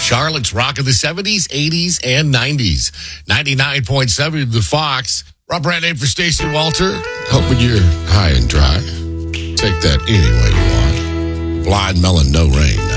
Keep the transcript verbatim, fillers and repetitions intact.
Charlotte's rock of the seventies, eighties, and nineties. ninety-nine point seven The Fox. Rob Brandon for Stacey Walter. Hoping you're high and dry. Take that any way you want. Blind Melon, No Rain.